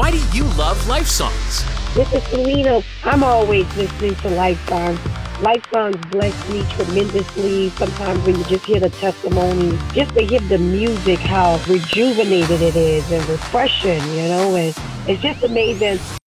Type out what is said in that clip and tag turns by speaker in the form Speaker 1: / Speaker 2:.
Speaker 1: Why do you love Life Songs?
Speaker 2: This is Selena. I'm always listening to Life Songs. Life Songs bless me tremendously. Sometimes when you just hear the testimonies, just to hear the music, how rejuvenated it is and refreshing, and it's just amazing.